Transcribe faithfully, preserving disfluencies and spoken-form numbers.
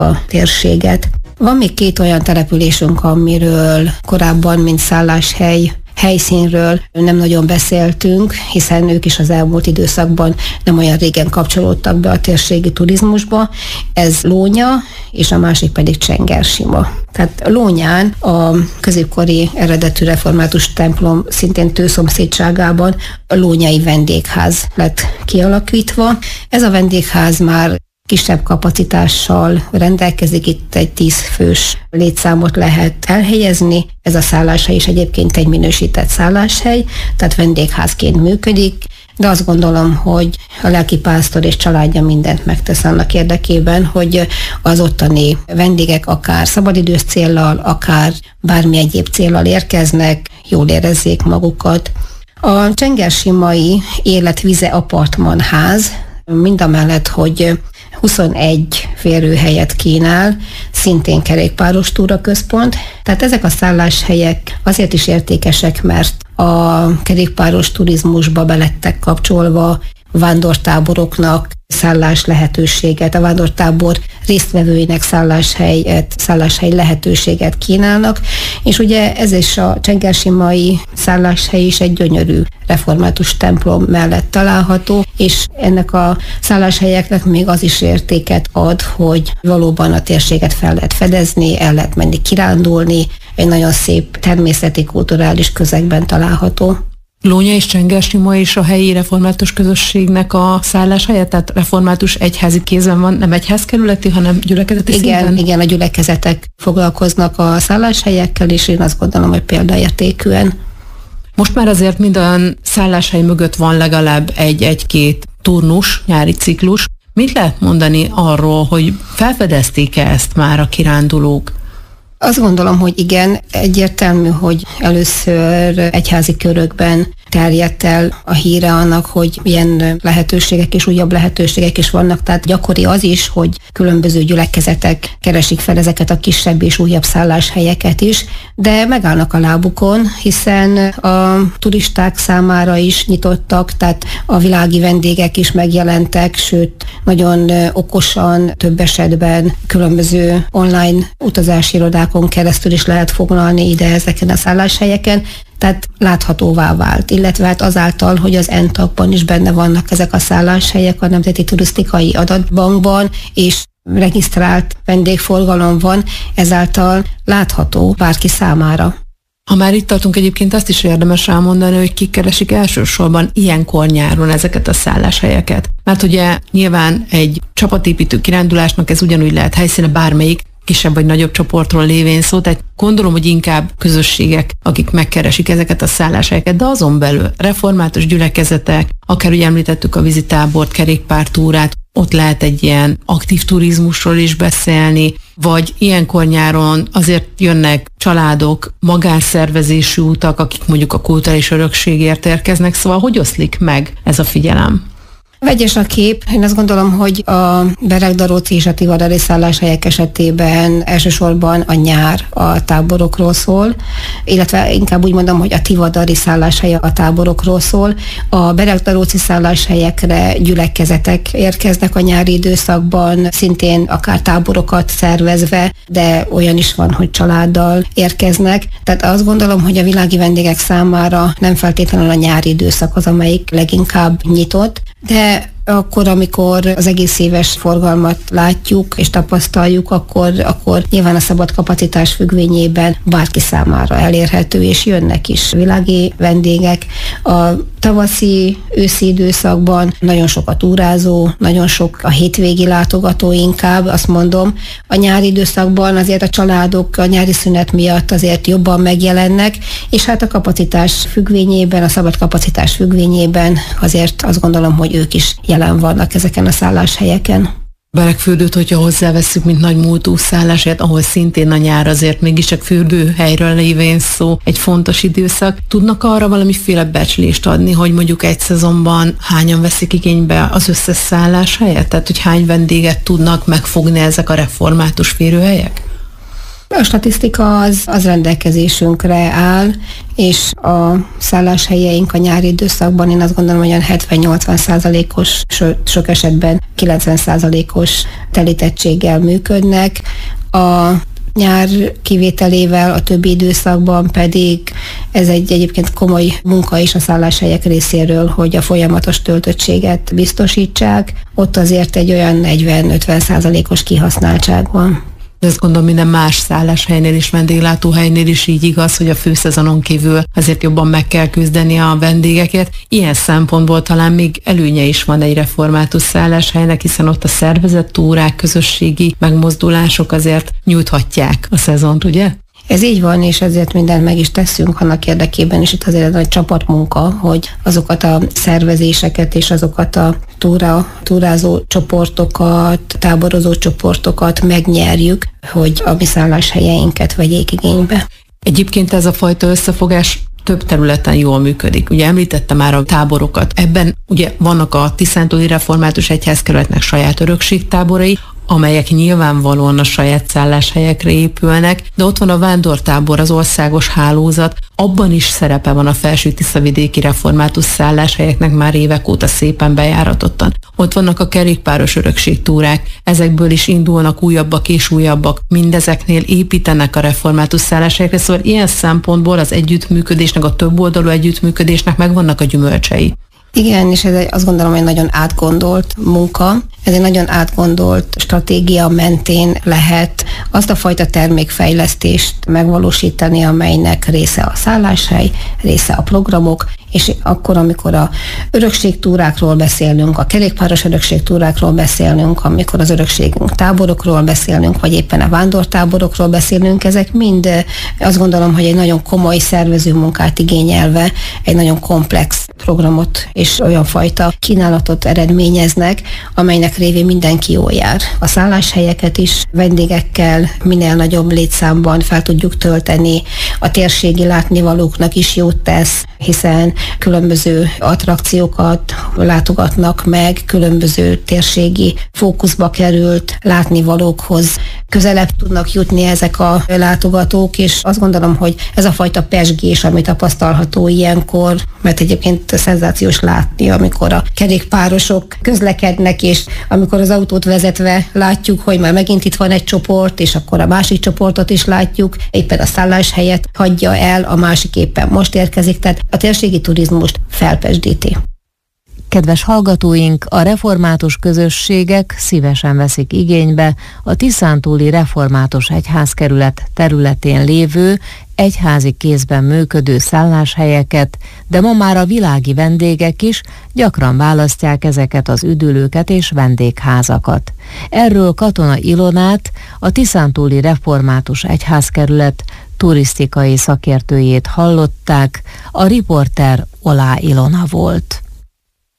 a térséget. Van még két olyan településünk, amiről korábban, mint szálláshely, helyszínről nem nagyon beszéltünk, hiszen ők is az elmúlt időszakban nem olyan régen kapcsolódtak be a térségi turizmusba. Ez Lónya, és a másik pedig Csengersima. Tehát Lónyán a középkori eredetű református templom szintén tőszomszédságában a lónyai vendégház lett kialakítva. Ez a vendégház már kisebb kapacitással rendelkezik, itt egy tíz fős létszámot lehet elhelyezni. Ez a szálláshely is egyébként egy minősített szálláshely, tehát vendégházként működik, de azt gondolom, hogy a lelkipásztor és családja mindent megtesz annak érdekében, hogy az ottani vendégek akár szabadidős céllal, akár bármi egyéb céllal érkeznek, jól érezzék magukat. A Csengersimai Életvize apartmanház mindamellett, hogy huszonegy férőhelyet kínál, szintén kerékpáros túraközpont. Tehát ezek a szálláshelyek azért is értékesek, mert a kerékpáros turizmusba belettek kapcsolva vándortáboroknak szállás lehetőséget, a vándortábor résztvevőinek szálláshelyet, szálláshely lehetőséget kínálnak, és ugye ez is a Csengersimai szálláshely is egy gyönyörű református templom mellett található, és ennek a szálláshelyeknek még az is értéket ad, hogy valóban a térséget fel lehet fedezni, el lehet menni kirándulni, egy nagyon szép természeti, kulturális közegben található. Lónya és Csengersima is a helyi református közösségnek a szálláshelye, tehát református egyházi kézben van, nem egyházkerületi, hanem gyülekezeti igen, szinten? Igen, a gyülekezetek foglalkoznak a szálláshelyekkel, és én azt gondolom, hogy példaértékűen. Most már azért minden szálláshely mögött van legalább egy-egy-két turnus, nyári ciklus. Mit lehet mondani arról, hogy felfedezték-e ezt már a kirándulók? Azt gondolom, hogy igen, egyértelmű, hogy először egyházi körökben terjedt el a híre annak, hogy ilyen lehetőségek és újabb lehetőségek is vannak, tehát gyakori az is, hogy különböző gyülekezetek keresik fel ezeket a kisebb és újabb szálláshelyeket is, de megállnak a lábukon, hiszen a turisták számára is nyitottak, tehát a világi vendégek is megjelentek, sőt, nagyon okosan, több esetben különböző online utazási irodákon keresztül is lehet foglalni ide ezeken a szálláshelyeken, tehát láthatóvá vált, illetve hát azáltal, hogy az en té á-ban is benne vannak ezek a szálláshelyek a Nemzeti Turisztikai Adatbankban, és regisztrált vendégforgalom van, ezáltal látható bárki számára. Ha már itt tartunk, egyébként azt is érdemes elmondani, hogy kik keresik elsősorban ilyenkor nyáron ezeket a szálláshelyeket. Mert ugye nyilván egy csapatépítő kirándulásnak ez ugyanúgy lehet helyszíne bármelyik, kisebb vagy nagyobb csoportról lévén szó, tehát gondolom, hogy inkább közösségek, akik megkeresik ezeket a szálláshelyeket, de azon belül református gyülekezetek, akár ugye említettük a vízitábort, kerékpártúrát, ott lehet egy ilyen aktív turizmusról is beszélni, vagy ilyenkor nyáron azért jönnek családok, magánszervezésű utak, akik mondjuk a kulturális örökségért érkeznek, szóval hogy oszlik meg ez a figyelem? Vegyes a kép. Én azt gondolom, hogy a Beregdaróci és a tivadari szálláshelyek esetében elsősorban a nyár a táborokról szól, illetve inkább úgy mondom, hogy a tivadari szálláshely a táborokról szól. A Beregdaróci szálláshelyekre gyülekezetek érkeznek a nyári időszakban, szintén akár táborokat szervezve, de olyan is van, hogy családdal érkeznek. Tehát azt gondolom, hogy a világi vendégek számára nem feltétlenül a nyári időszak az, amelyik leginkább nyitott, de akkor, amikor az egész éves forgalmat látjuk és tapasztaljuk, akkor, akkor nyilván a szabad kapacitás függvényében bárki számára elérhető, és jönnek is világi vendégek. A tavaszi, őszi időszakban nagyon sok a túrázó, nagyon sok a hétvégi látogató inkább, azt mondom. A nyári időszakban azért a családok a nyári szünet miatt azért jobban megjelennek, és hát a kapacitás függvényében, a szabad kapacitás függvényében azért azt gondolom, hogy ők is jelen vannak ezeken a szálláshelyeken. Beregfürdőt, hogyha hozzávesszük, mint nagy múltú szálláshelyet, ahol szintén a nyár azért mégiscsak fürdőhelyről lévén szó, egy fontos időszak. Tudnak arra valamiféle becslést adni, hogy mondjuk egy szezonban hányan veszik igénybe az összes szálláshelyet? Tehát, hogy hány vendéget tudnak megfogni ezek a református férőhelyek? A statisztika az, az rendelkezésünkre áll, és a szálláshelyeink a nyári időszakban én azt gondolom, hogy olyan hetven-nyolcvan százalékos, sőt sok esetben kilencven százalékos telítettséggel működnek. A nyár kivételével a többi időszakban pedig ez egy egyébként komoly munka is a szálláshelyek részéről, hogy a folyamatos töltöttséget biztosítsák. Ott azért egy olyan negyven-ötven százalékos kihasználtság van. De ezt gondolom minden más szálláshelynél is, vendéglátóhelynél is így igaz, hogy a főszezonon kívül azért jobban meg kell küzdeni a vendégeket. Ilyen szempontból talán még előnye is van egy református szálláshelynek, hiszen ott a szervezett túrák, közösségi megmozdulások azért nyújthatják a szezont, ugye? Ez így van, és ezért mindent meg is teszünk annak érdekében, és itt azért egy nagy csapatmunka, hogy azokat a szervezéseket és azokat a túra, túrázó csoportokat, táborozó csoportokat megnyerjük, hogy a mi szálláshelyeinket vegyék igénybe. Egyébként ez a fajta összefogás több területen jól működik. Ugye említette már a táborokat. Ebben ugye vannak a Tiszántúli Református Egyházkerületnek saját örökségtáborai, amelyek nyilvánvalóan a saját szálláshelyekre épülnek, de ott van a vándortábor, az országos hálózat, abban is szerepe van a felső-tiszavidéki református szálláshelyeknek már évek óta szépen bejáratottan. Ott vannak a kerékpáros örökségtúrák, ezekből is indulnak újabbak és újabbak, mindezeknél építenek a református szálláshelyekre, szóval ilyen szempontból az együttműködésnek, a többoldalú együttműködésnek megvannak a gyümölcsei. Igen, és ez egy, azt gondolom, hogy nagyon átgondolt munka. Ez egy nagyon átgondolt stratégia mentén lehet azt a fajta termékfejlesztést megvalósítani, amelynek része a szálláshely, része a programok, és akkor, amikor a örökségtúrákról beszélünk, a kerékpáros örökségtúrákról beszélünk, amikor az örökségünk táborokról beszélünk, vagy éppen a vándortáborokról beszélünk, ezek mind azt gondolom, hogy egy nagyon komoly szervező munkát igényelve, egy nagyon komplex programot és olyan fajta kínálatot eredményeznek, amelynek révén mindenki jól jár. A szálláshelyeket is vendégekkel minél nagyobb létszámban fel tudjuk tölteni, a térségi látnivalóknak is jót tesz, hiszen különböző attrakciókat látogatnak meg, különböző térségi fókuszba került látnivalókhoz közelebb tudnak jutni ezek a látogatók, és azt gondolom, hogy ez a fajta pezsgés, ami tapasztalható ilyenkor, mert egyébként szenzációs látni, amikor a kerékpárosok közlekednek, és amikor az autót vezetve látjuk, hogy már megint itt van egy csoport, és akkor a másik csoportot is látjuk, éppen a szálláshelyet hagyja el, a másik éppen most érkezik, tehát a térségi turizmust felpezsdíti. Kedves hallgatóink, a református közösségek szívesen veszik igénybe a Tiszántúli Református Egyházkerület területén lévő, egyházi kézben működő szálláshelyeket, de ma már a világi vendégek is gyakran választják ezeket az üdülőket és vendégházakat. Erről Katona Ilonát, a Tiszántúli Református Egyházkerület turisztikai szakértőjét hallották, a riporter Olá Ilona volt.